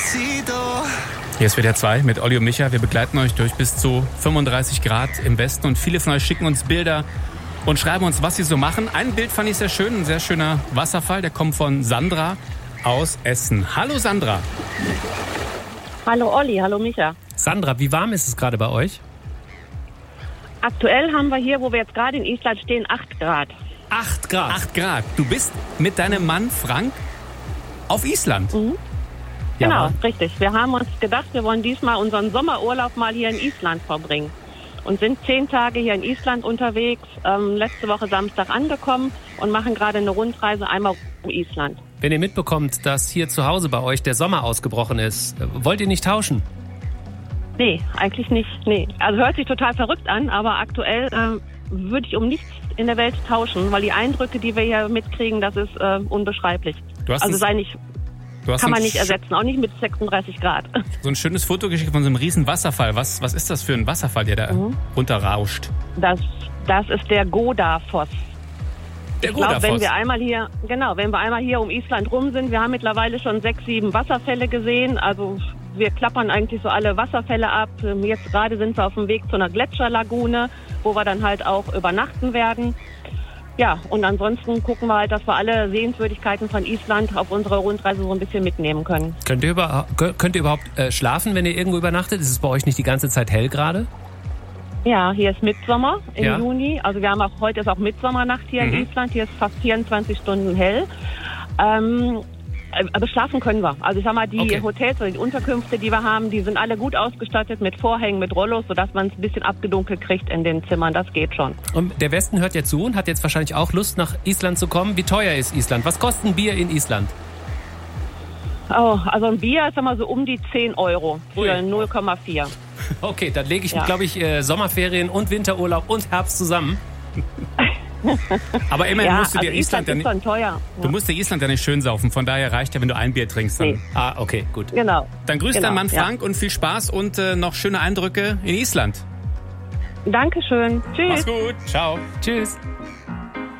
Hier ist WDR 2 mit Olli und Micha. Wir begleiten euch durch bis zu 35 Grad im Westen und viele von euch schicken uns Bilder und schreiben uns, was sie so machen. Ein Bild fand ich sehr schön, ein sehr schöner Wasserfall. Der kommt von Sandra aus Essen. Hallo Sandra. Hallo Olli, hallo Micha. Sandra, wie warm ist es gerade bei euch? Aktuell haben wir hier, wo wir jetzt gerade in Island stehen, 8 Grad. 8 Grad? 8 Grad. Du bist mit deinem Mann Frank auf Island. Mhm. Ja, Genau, richtig. Wir haben uns gedacht, wir wollen diesmal unseren Sommerurlaub mal hier in Island verbringen. Und sind 10 Tage hier in Island unterwegs, letzte Woche Samstag angekommen und machen gerade eine Rundreise einmal um Island. Wenn ihr mitbekommt, dass hier zu Hause bei euch der Sommer ausgebrochen ist, wollt ihr nicht tauschen? Nee, eigentlich nicht. Nee. Also hört sich total verrückt an, aber aktuell würde ich um nichts in der Welt tauschen, weil die Eindrücke, die wir hier mitkriegen, das ist unbeschreiblich. Kann man nicht ersetzen, auch nicht mit 36 Grad. So ein schönes Foto geschickt von so einem riesen Wasserfall. Was ist das für ein Wasserfall, der da runterrauscht? Das ist der Godafoss. Der Ich glaube, Godafoss. wenn wir einmal hier um Island rum sind, wir haben mittlerweile schon 6, 7 Wasserfälle gesehen. Also wir klappern eigentlich so alle Wasserfälle ab. Jetzt gerade sind wir auf dem Weg zu einer Gletscherlagune, wo wir dann halt auch übernachten werden. Ja, und ansonsten gucken wir halt, dass wir alle Sehenswürdigkeiten von Island auf unserer Rundreise so ein bisschen mitnehmen können. Könnt ihr überhaupt schlafen, wenn ihr irgendwo übernachtet? Ist es bei euch nicht die ganze Zeit hell gerade? Ja, hier ist Mittsommer im Ja. Juni. Also heute ist auch Mittsommernacht hier in Island. Hier ist fast 24 Stunden hell. Aber schlafen können wir. Also ich sag mal, die Hotels oder die Unterkünfte, die wir haben, die sind alle gut ausgestattet mit Vorhängen, mit Rollos, sodass man es ein bisschen abgedunkelt kriegt in den Zimmern. Das geht schon. Und der Westen hört ja zu und hat jetzt wahrscheinlich auch Lust, nach Island zu kommen. Wie teuer ist Island? Was kostet ein Bier in Island? Oh, also ein Bier ist sag mal so um die 10 Euro für Ui. 0,4. Okay, dann lege ich, Ja. glaube ich, Sommerferien und Winterurlaub und Herbst zusammen. Aber immerhin Ja, musst du dir also Island ist schon teuer. Du musst dir Island ja nicht schön saufen. Von daher reicht ja, wenn du ein Bier trinkst. Dann, Nee. Okay, gut. Genau. dann grüß Genau, deinen Mann ja. Frank und viel Spaß und noch schöne Eindrücke in Island. Dankeschön. Tschüss. Mach's gut. Ciao. Tschüss.